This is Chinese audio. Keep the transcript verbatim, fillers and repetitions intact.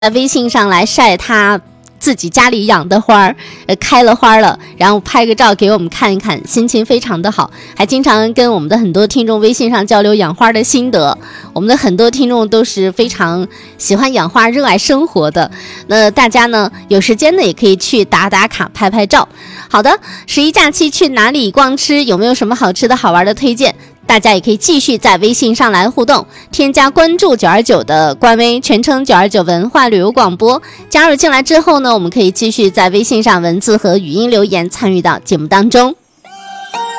在微信上来晒他自己家里养的花儿，呃，开了花了，然后拍个照给我们看一看，心情非常的好，还经常跟我们的很多听众微信上交流养花的心得。我们的很多听众都是非常喜欢养花、热爱生活的。那大家呢，有时间呢也可以去打打卡、拍拍照。好的，十一假期去哪里逛吃？有没有什么好吃的好玩的推荐？大家也可以继续在微信上来互动，添加关注九二九的官微，全称九二九文化旅游广播。加入进来之后呢，我们可以继续在微信上文字和语音留言参与到节目当中。